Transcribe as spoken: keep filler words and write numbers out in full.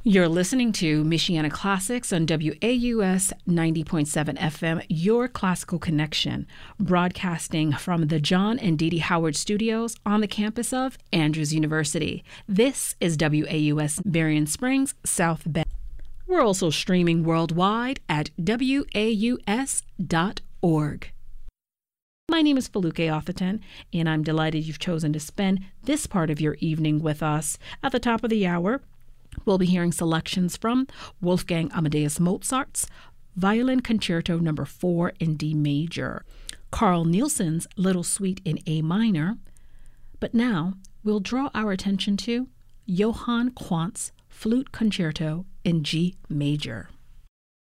You're listening to Michiana Classics on W A U S ninety point seven F M, your classical connection, broadcasting from the John and Dee Dee Howard Studios on the campus of Andrews University. This is W A U S Berrien Springs, South Bend. We're also streaming worldwide at W A U S dot org. My name is Feluke Atherton, and I'm delighted you've chosen to spend this part of your evening with us. At the top of the hour, we'll be hearing selections from Wolfgang Amadeus Mozart's Violin Concerto Number four in D major, Carl Nielsen's Little Suite in A minor. But now we'll draw our attention to Johann Quant's Flute Concerto in G major.